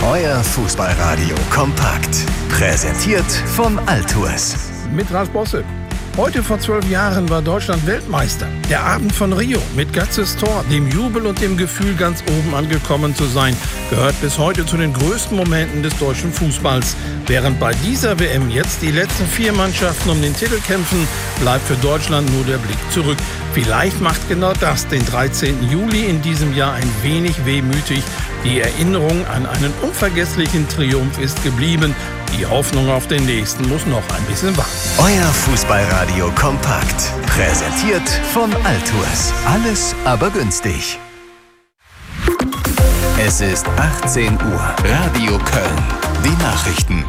Euer Fußballradio kompakt. Präsentiert von Altours. Mit Ralf Bosse. Heute vor 12 Jahren war Deutschland Weltmeister. Der Abend von Rio mit Götzes Tor, dem Jubel und dem Gefühl, ganz oben angekommen zu sein, gehört bis heute zu den größten Momenten des deutschen Fußballs. Während bei dieser WM jetzt die letzten 4 Mannschaften um den Titel kämpfen, bleibt für Deutschland nur der Blick zurück. Vielleicht macht genau das den 13. Juli in diesem Jahr ein wenig wehmütig. Die Erinnerung an einen unvergesslichen Triumph ist geblieben. Die Hoffnung auf den nächsten muss noch ein bisschen warten. Euer Fußballradio kompakt. Präsentiert von Altours. Alles aber günstig. Es ist 18 Uhr. Radio Köln. Die Nachrichten.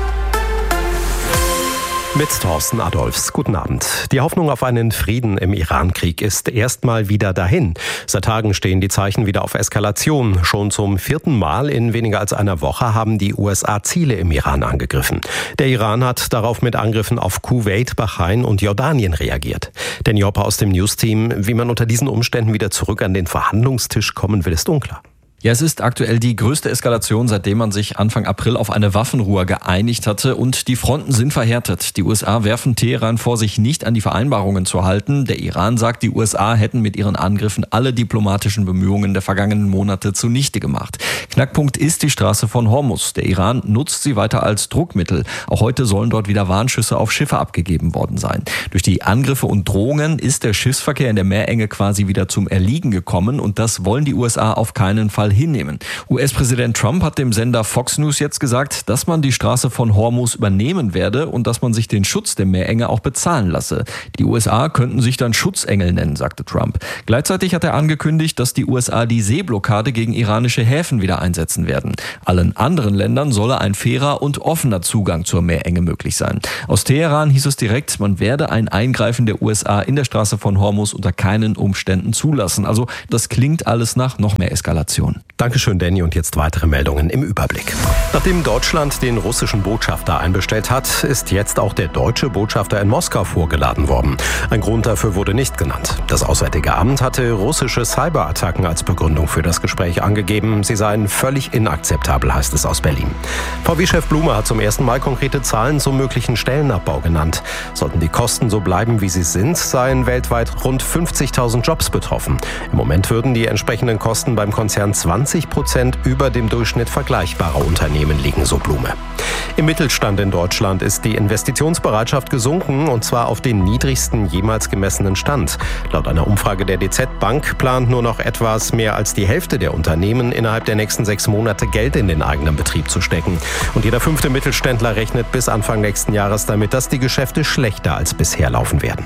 Mit Thorsten Adolphs. Guten Abend. Die Hoffnung auf einen Frieden im Iran-Krieg ist erstmal wieder dahin. Seit Tagen stehen die Zeichen wieder auf Eskalation. Schon zum 4. Mal in weniger als einer Woche haben die USA Ziele im Iran angegriffen. Der Iran hat darauf mit Angriffen auf Kuwait, Bahrain und Jordanien reagiert. Der Joppa aus dem News-Team, wie man unter diesen Umständen wieder zurück an den Verhandlungstisch kommen will, ist unklar. Ja, es ist aktuell die größte Eskalation, seitdem man sich Anfang April auf eine Waffenruhe geeinigt hatte, und die Fronten sind verhärtet. Die USA werfen Teheran vor, sich nicht an die Vereinbarungen zu halten. Der Iran sagt, die USA hätten mit ihren Angriffen alle diplomatischen Bemühungen der vergangenen Monate zunichte gemacht. Knackpunkt ist die Straße von Hormuz. Der Iran nutzt sie weiter als Druckmittel. Auch heute sollen dort wieder Warnschüsse auf Schiffe abgegeben worden sein. Durch die Angriffe und Drohungen ist der Schiffsverkehr in der Meerenge quasi wieder zum Erliegen gekommen, und das wollen die USA auf keinen Fall hinnehmen. US-Präsident Trump hat dem Sender Fox News jetzt gesagt, dass man die Straße von Hormuz übernehmen werde und dass man sich den Schutz der Meerenge auch bezahlen lasse. Die USA könnten sich dann Schutzengel nennen, sagte Trump. Gleichzeitig hat er angekündigt, dass die USA die Seeblockade gegen iranische Häfen wieder einsetzen werden. Allen anderen Ländern solle ein fairer und offener Zugang zur Meerenge möglich sein. Aus Teheran hieß es direkt, man werde ein Eingreifen der USA in der Straße von Hormuz unter keinen Umständen zulassen. Also das klingt alles nach noch mehr Eskalation. Dankeschön, Danny. Und jetzt weitere Meldungen im Überblick. Nachdem Deutschland den russischen Botschafter einbestellt hat, ist jetzt auch der deutsche Botschafter in Moskau vorgeladen worden. Ein Grund dafür wurde nicht genannt. Das Auswärtige Amt hatte russische Cyberattacken als Begründung für das Gespräch angegeben. Sie seien völlig inakzeptabel, heißt es aus Berlin. VW-Chef Blume hat zum ersten Mal konkrete Zahlen zum möglichen Stellenabbau genannt. Sollten die Kosten so bleiben, wie sie sind, seien weltweit rund 50.000 Jobs betroffen. Im Moment würden die entsprechenden Kosten beim Konzern 20% über dem Durchschnitt vergleichbarer Unternehmen liegen, so Blume. Im Mittelstand in Deutschland ist die Investitionsbereitschaft gesunken, und zwar auf den niedrigsten jemals gemessenen Stand. Laut einer Umfrage der DZ Bank plant nur noch etwas mehr als die Hälfte der Unternehmen innerhalb der nächsten 6 Monate Geld in den eigenen Betrieb zu stecken. Und jeder 5. Mittelständler rechnet bis Anfang nächsten Jahres damit, dass die Geschäfte schlechter als bisher laufen werden.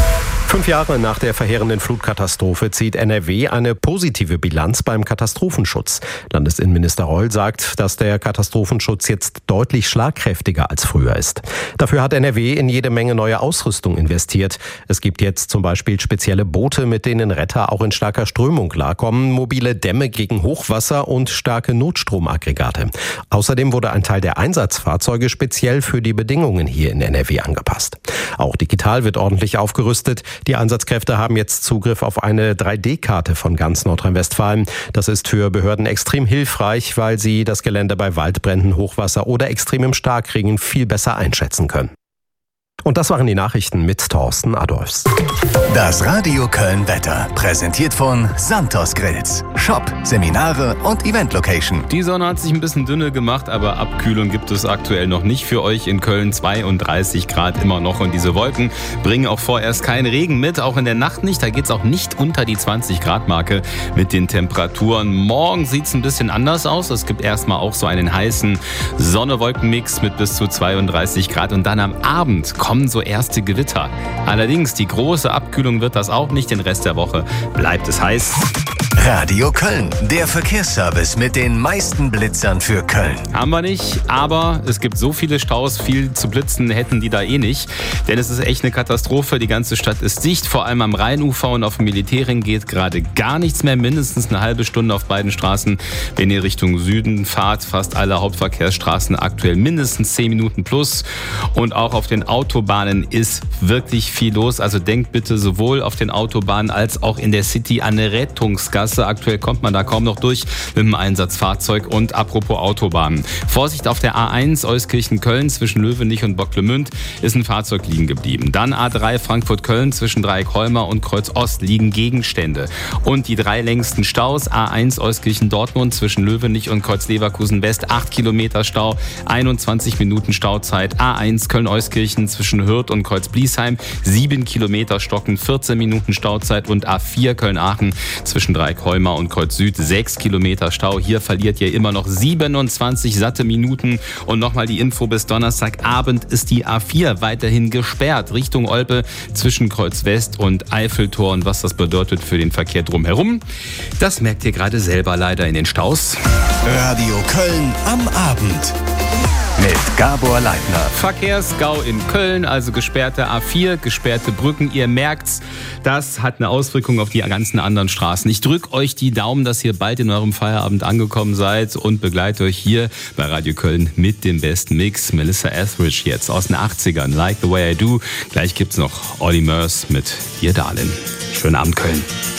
5 Jahre nach der verheerenden Flutkatastrophe zieht NRW eine positive Bilanz beim Katastrophenschutz. Landesinnenminister Reul sagt, dass der Katastrophenschutz jetzt deutlich schlagkräftiger als früher ist. Dafür hat NRW in jede Menge neue Ausrüstung investiert. Es gibt jetzt zum Beispiel spezielle Boote, mit denen Retter auch in starker Strömung klarkommen, mobile Dämme gegen Hochwasser und starke Notstromaggregate. Außerdem wurde ein Teil der Einsatzfahrzeuge speziell für die Bedingungen hier in NRW angepasst. Auch digital wird ordentlich aufgerüstet. Die Einsatzkräfte haben jetzt Zugriff auf eine 3D-Karte von ganz Nordrhein-Westfalen. Das ist für Behörden extrem hilfreich, weil sie das Gelände bei Waldbränden, Hochwasser oder extremem Starkregen viel besser einschätzen können. Und das waren die Nachrichten mit Thorsten Adolphs. Das Radio Köln Wetter, präsentiert von Santos Grills. Shop, Seminare und Event-Location. Die Sonne hat sich ein bisschen dünne gemacht, aber Abkühlung gibt es aktuell noch nicht für euch. In Köln 32 Grad immer noch, und diese Wolken bringen auch vorerst keinen Regen mit, auch in der Nacht nicht. Da geht es auch nicht unter die 20 Grad Marke mit den Temperaturen. Morgen sieht es ein bisschen anders aus. Es gibt erstmal auch so einen heißen Sonne-Wolken-Mix mit bis zu 32 Grad, und dann am Abend kommen so erste Gewitter. Allerdings, die große Abkühlung wird das auch nicht. Den Rest der Woche bleibt es heiß. Radio Köln, der Verkehrsservice mit den meisten Blitzern für Köln. Haben wir nicht, aber es gibt so viele Staus, viel zu blitzen hätten die da eh nicht. Denn es ist echt eine Katastrophe, die ganze Stadt ist dicht, vor allem am Rheinufer und auf dem Militärring geht gerade gar nichts mehr. Mindestens eine halbe Stunde auf beiden Straßen. Wenn ihr Richtung Süden fahrt, fast alle Hauptverkehrsstraßen aktuell mindestens 10 Minuten plus. Und auch auf den Autobahnen ist wirklich viel los. Also denkt bitte sowohl auf den Autobahnen als auch in der City an eine Rettungsgasse. Straße. Aktuell kommt man da kaum noch durch mit dem Einsatzfahrzeug. Und apropos Autobahnen. Vorsicht auf der A1 Euskirchen-Köln zwischen Löwenich und Bocklemünd ist ein Fahrzeug liegen geblieben. Dann A3 Frankfurt-Köln zwischen Dreieck-Holmer und Kreuz Ost liegen Gegenstände. Und die 3 längsten Staus, A1 Euskirchen-Dortmund zwischen Löwenich und Kreuz Leverkusen-West, 8 Kilometer Stau, 21 Minuten Stauzeit. A1 Köln-Euskirchen zwischen Hürth und Kreuz Bliesheim, 7 Kilometer Stocken, 14 Minuten Stauzeit. Und A4 Köln-Aachen zwischen Dreieck-Holmer und Kreuz Süd, 6 Kilometer Stau. Hier verliert ihr immer noch 27 satte Minuten. Und nochmal die Info, bis Donnerstagabend ist die A4 weiterhin gesperrt Richtung Olpe zwischen Kreuz West und Eiffeltor. Und was das bedeutet für den Verkehr drumherum, das merkt ihr gerade selber leider in den Staus. Radio Köln am Abend mit Gabor Leitner. Verkehrsgau in Köln, also gesperrte A4, gesperrte Brücken. Ihr merkt's, das hat eine Auswirkung auf die ganzen anderen Straßen. Ich drücke euch die Daumen, dass ihr bald in eurem Feierabend angekommen seid und begleite euch hier bei Radio Köln mit dem besten Mix. Melissa Etheridge jetzt aus den 80ern, Like the Way I Do. Gleich gibt's noch Olly Murs mit Dir Darlin'. Schönen Abend, Köln.